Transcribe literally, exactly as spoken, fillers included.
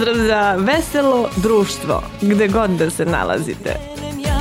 Pozdrav za veselo društvo, gde god da se nalazite.